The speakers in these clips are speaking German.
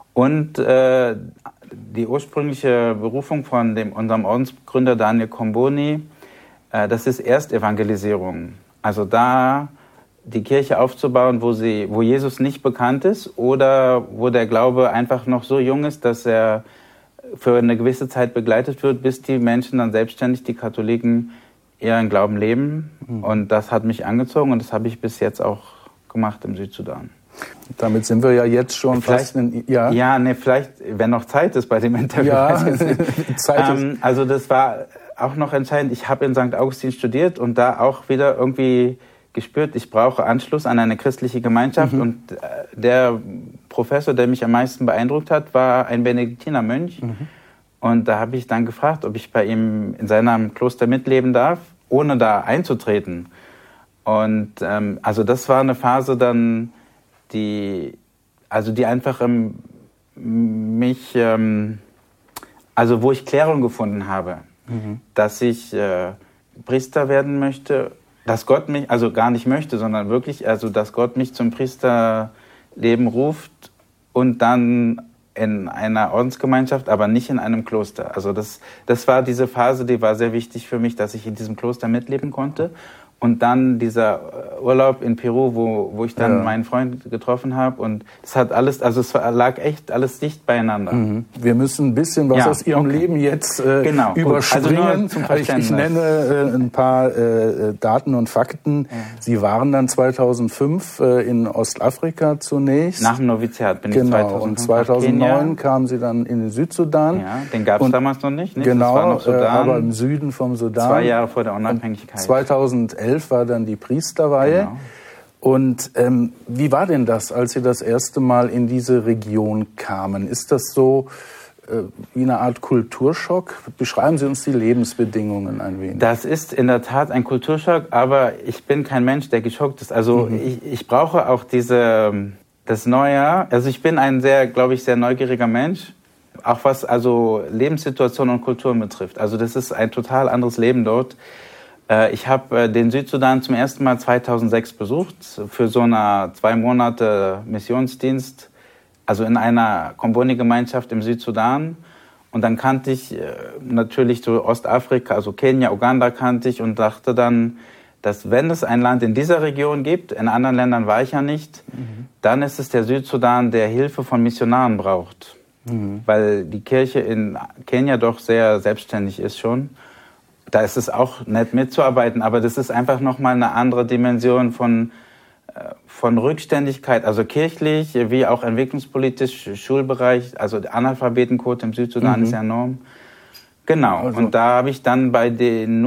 Und die ursprüngliche Berufung von unserem Ordensgründer Daniel Comboni, das ist Erstevangelisierung. Also da die Kirche aufzubauen, wo Jesus nicht bekannt ist oder wo der Glaube einfach noch so jung ist, dass er für eine gewisse Zeit begleitet wird, bis die Menschen dann selbstständig, die Katholiken, ihren Glauben leben. Und das hat mich angezogen und das habe ich bis jetzt auch gemacht im Südsudan. Damit sind wir ja jetzt schon vielleicht, vielleicht, wenn noch Zeit ist bei dem Interview. Ja, Zeit ist. Also das war auch noch entscheidend. Ich habe in St. Augustin studiert und da auch wieder irgendwie gespürt, ich brauche Anschluss an eine christliche Gemeinschaft. Und der Professor, der mich am meisten beeindruckt hat, war ein Benediktinermönch. Und da habe ich dann gefragt, ob ich bei ihm in seinem Kloster mitleben darf, ohne da einzutreten. Und also das war eine Phase dann, die einfach wo ich Klärung gefunden habe, dass ich Priester werden möchte, dass Gott mich, also gar nicht möchte, sondern wirklich, also dass Gott mich zum Priesterleben ruft und dann in einer Ordensgemeinschaft, aber nicht in einem Kloster. Also das war diese Phase, die war sehr wichtig für mich, dass ich in diesem Kloster mitleben konnte. Und dann dieser Urlaub in Peru, wo ich dann meinen Freund getroffen habe. Und es hat alles, also es lag echt alles dicht beieinander. Wir müssen ein bisschen was aus Ihrem Leben jetzt überspringen. Also ich nenne ein paar Daten und Fakten. Sie waren dann 2005 in Ostafrika zunächst. Nach dem Noviziat bin ich 2005 und 2009 kamen Sie dann in den Südsudan. Ja, den gab es damals noch nicht. Genau, das war noch Sudan, aber im Süden vom Sudan. 2 Jahre vor der Unabhängigkeit. 2011 war dann die Priesterweihe. Genau. Und wie war denn das, als Sie das erste Mal in diese Region kamen? Ist das so wie eine Art Kulturschock? Beschreiben Sie uns die Lebensbedingungen ein wenig. Das ist in der Tat ein Kulturschock, aber ich bin kein Mensch, der geschockt ist. Also ich brauche auch das Neue. Also ich bin ein sehr neugieriger Mensch, auch was also Lebenssituation und Kultur betrifft. Also das ist ein total anderes Leben dort. Ich habe den Südsudan zum ersten Mal 2006 besucht für so eine 2 Monate Missionsdienst, also in einer Comboni-Gemeinschaft im Südsudan. Und dann kannte ich natürlich so Ostafrika, also Kenia, Uganda kannte ich und dachte dann, dass wenn es ein Land in dieser Region gibt, in anderen Ländern war ich ja nicht, dann ist es der Südsudan, der Hilfe von Missionaren braucht. Weil die Kirche in Kenia doch sehr selbstständig ist schon. Da ist es auch nett mitzuarbeiten, aber das ist einfach nochmal eine andere Dimension von Rückständigkeit, also kirchlich wie auch entwicklungspolitisch, Schulbereich, also der Analphabetenquote im Südsudan ist ja enorm. Genau, also. Und da habe ich dann bei den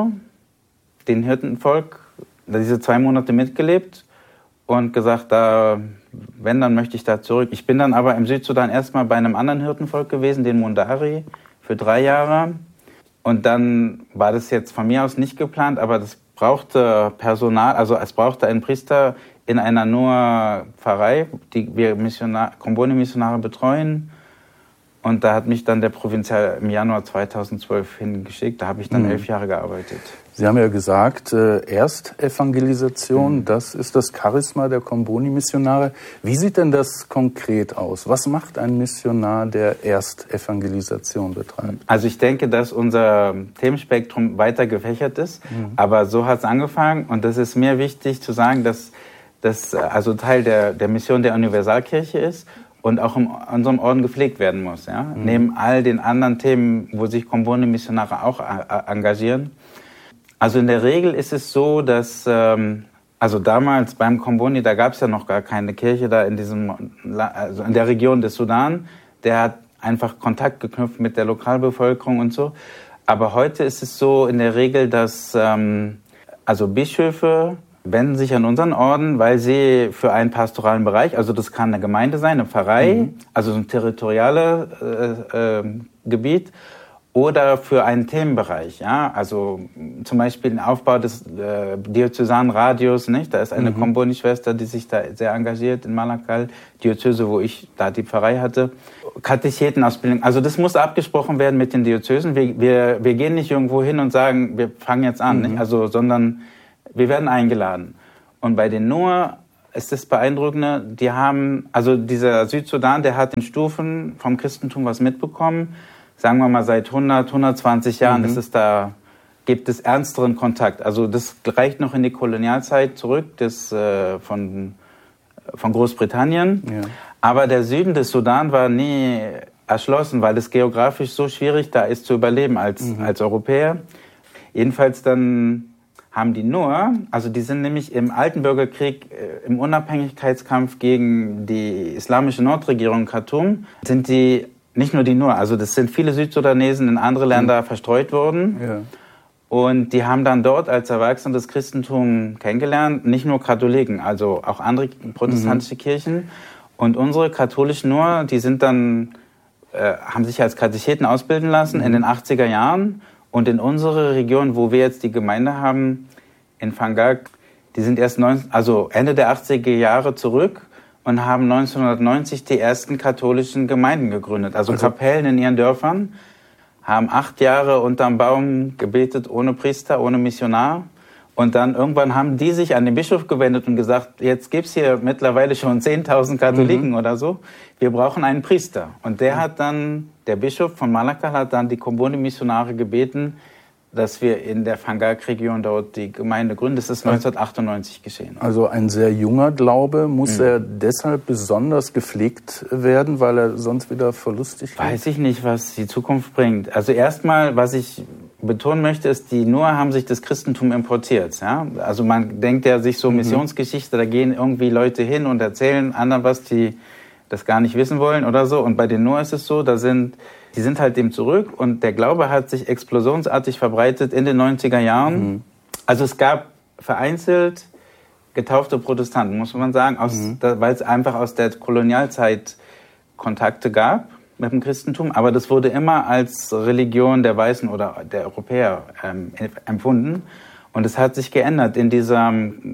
Hirtenvolk, diese 2 Monate mitgelebt und gesagt, wenn, dann möchte ich da zurück. Ich bin dann aber im Südsudan erstmal bei einem anderen Hirtenvolk gewesen, den Mundari, für 3 Jahre. Und dann war das jetzt von mir aus nicht geplant, aber das brauchte Personal, also es brauchte einen Priester in einer nur Pfarrei, die wir Comboni-Missionare betreuen. Und da hat mich dann der Provinzial im Januar 2012 hingeschickt. Da habe ich dann 11 Jahre gearbeitet. Sie haben ja gesagt, Erstevangelisation, das ist das Charisma der Comboni-Missionare. Wie sieht denn das konkret aus? Was macht ein Missionar, der Erstevangelisation betreibt? Also ich denke, dass unser Themenspektrum weiter gefächert ist. Aber so hat es angefangen. Und das ist mir wichtig zu sagen, dass das also Teil der Mission der Universalkirche ist. Und auch in unserem Orden gepflegt werden muss. Ja? Neben all den anderen Themen, wo sich Comboni-Missionare auch engagieren. Also in der Regel ist es so, dass, also damals beim Comboni, da gab es ja noch gar keine Kirche da in also in der Region des Sudan. Der hat einfach Kontakt geknüpft mit der Lokalbevölkerung und so. Aber heute ist es so in der Regel, dass also Bischöfe wenden sich an unseren Orden, weil sie für einen pastoralen Bereich, also das kann eine Gemeinde sein, eine Pfarrei, also so ein territoriales Gebiet, oder für einen Themenbereich, ja, also zum Beispiel den Aufbau des Diözesanradios, nicht? Da ist eine Comboni-Schwester, die sich da sehr engagiert in Malakal, Diözese, wo ich da die Pfarrei hatte. Katechetenausbildung, also das muss abgesprochen werden mit den Diözesen. Wir gehen nicht irgendwo hin und sagen, wir fangen jetzt an, nicht? Also, sondern wir werden eingeladen. Und bei den Noah ist das Beeindruckende, dieser Südsudan, der hat in Stufen vom Christentum was mitbekommen. Sagen wir mal seit 100, 120 Jahren gibt es ernsteren Kontakt. Also das reicht noch in die Kolonialzeit zurück, von Großbritannien. Ja. Aber der Süden des Sudan war nie erschlossen, weil es geografisch so schwierig da ist zu überleben als Europäer. Jedenfalls dann haben die die sind nämlich im Alten Bürgerkrieg, im Unabhängigkeitskampf gegen die islamische Nordregierung Khartoum, sind die, nicht nur die also das sind viele Südsudanesen in andere Länder verstreut worden. Ja. Und die haben dann dort als Erwachsene das Christentum kennengelernt, nicht nur Katholiken, also auch andere protestantische Kirchen. Und unsere katholischen die sind dann, haben sich als Katecheten ausbilden lassen in den 80er Jahren. Und in unserer Region, wo wir jetzt die Gemeinde haben, in Fangak, die sind erst Ende der 80er Jahre zurück und haben 1990 die ersten katholischen Gemeinden gegründet. Also Kapellen in ihren Dörfern, haben 8 Jahre unterm Baum gebetet, ohne Priester, ohne Missionar. Und dann irgendwann haben die sich an den Bischof gewendet und gesagt, jetzt gibt's hier mittlerweile schon 10.000 Katholiken oder so. Wir brauchen einen Priester. Und der Bischof von Malakal hat dann die Komboni-Missionare gebeten, dass wir in der Fangak-Region dort die Gemeinde gründen. Das ist 1998 geschehen. Also ein sehr junger Glaube. Muss er deshalb besonders gepflegt werden, weil er sonst wieder verlustig wird? Weiß ich nicht, was die Zukunft bringt. Also erstmal, was ich betonen möchte, ist, die haben sich das Christentum importiert. Ja? Also man denkt ja sich so Missionsgeschichte, da gehen irgendwie Leute hin und erzählen anderen was, die das gar nicht wissen wollen oder so. Und bei den ist es so, die sind halt dem zurück und der Glaube hat sich explosionsartig verbreitet in den 90er Jahren. Also es gab vereinzelt getaufte Protestanten, muss man sagen, weil es einfach aus der Kolonialzeit Kontakte gab mit dem Christentum, aber das wurde immer als Religion der Weißen oder der Europäer empfunden. Und es hat sich geändert in dieser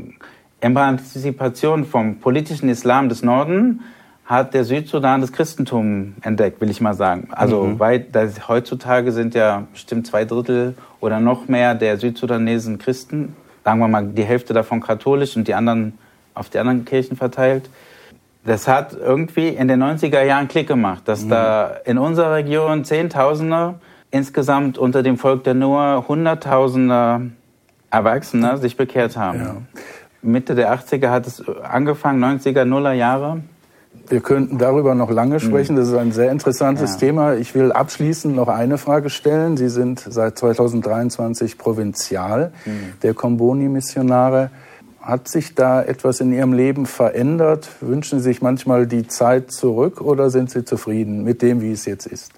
Emanzipation vom politischen Islam des Norden, hat der Südsudan das Christentum entdeckt, will ich mal sagen. Also heutzutage sind ja bestimmt 2/3 oder noch mehr der Südsudanesen Christen. Sagen wir mal, die Hälfte davon katholisch und die anderen auf die anderen Kirchen verteilt. Das hat irgendwie in den 90er Jahren Klick gemacht, dass da in unserer Region Zehntausende, insgesamt unter dem Volk der Hunderttausende Erwachsene sich bekehrt haben. Ja. Mitte der 80er hat es angefangen, 90er, Nuller Jahre. Wir könnten darüber noch lange sprechen. Das ist ein sehr interessantes Thema. Ich will abschließend noch eine Frage stellen. Sie sind seit 2023 Provinzial der Komboni-Missionare. Hat sich da etwas in Ihrem Leben verändert? Wünschen Sie sich manchmal die Zeit zurück oder sind Sie zufrieden mit dem, wie es jetzt ist?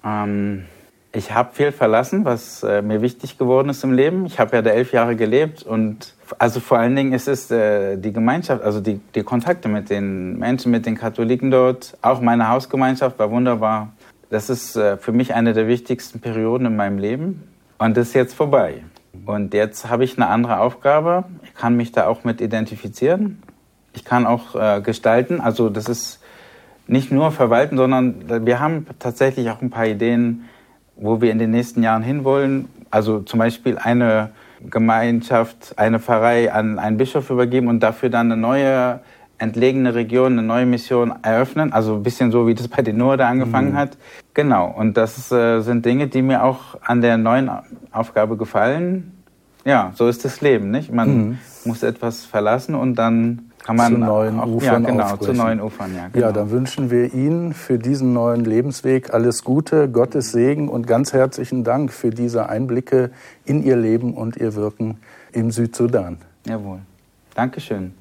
Ich habe viel verlassen, was mir wichtig geworden ist im Leben. Ich habe ja da 11 Jahre gelebt und also vor allen Dingen ist es die Gemeinschaft, also die Kontakte mit den Menschen, mit den Katholiken dort. Auch meine Hausgemeinschaft war wunderbar. Das ist für mich eine der wichtigsten Perioden in meinem Leben und das ist jetzt vorbei. Und jetzt habe ich eine andere Aufgabe. Ich kann mich da auch mit identifizieren. Ich kann auch gestalten. Also das ist nicht nur verwalten, sondern wir haben tatsächlich auch ein paar Ideen, wo wir in den nächsten Jahren hinwollen. Also zum Beispiel eine Gemeinschaft, eine Pfarrei an einen Bischof übergeben und dafür dann eine neue entlegene Region, eine neue Mission eröffnen. Also ein bisschen so, wie das bei den da angefangen hat. Genau, und das sind Dinge, die mir auch an der neuen Aufgabe gefallen. Ja, so ist das Leben, nicht? Man muss etwas verlassen und dann kann man zu neuen Ufern aufbrechen. Zu neuen Ufern, ja. Genau. Ja, dann wünschen wir Ihnen für diesen neuen Lebensweg alles Gute, Gottes Segen und ganz herzlichen Dank für diese Einblicke in Ihr Leben und Ihr Wirken im Südsudan. Jawohl. Dankeschön.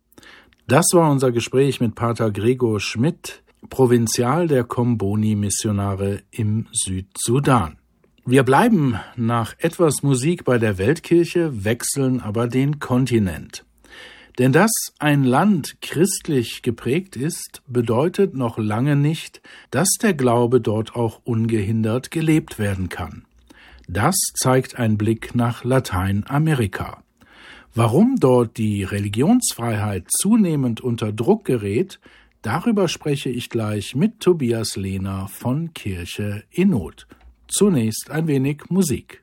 Das war unser Gespräch mit Pater Gregor Schmidt, Provinzial der Komboni-Missionare im Südsudan. Wir bleiben nach etwas Musik bei der Weltkirche, wechseln aber den Kontinent. Denn dass ein Land christlich geprägt ist, bedeutet noch lange nicht, dass der Glaube dort auch ungehindert gelebt werden kann. Das zeigt ein Blick nach Lateinamerika. Warum dort die Religionsfreiheit zunehmend unter Druck gerät, darüber spreche ich gleich mit Tobias Lehner von Kirche in Not. Zunächst ein wenig Musik.